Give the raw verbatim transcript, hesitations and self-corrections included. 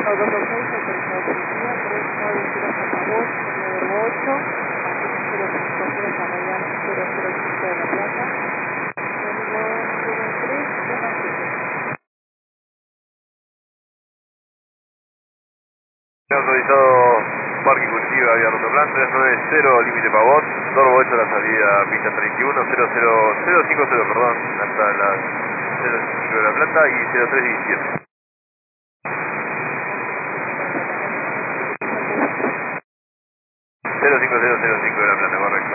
Autorizado Parque Curitiba, vía Rotoplan, tres nueve cero, límite Pavón, Dorbo ocho, la salida pista treinta y uno, cero cero cero cincuenta, perdón, hasta las cero cinco de la planta y cero tres diecisiete. cero cinco cero cero cinco de la planta, correcto.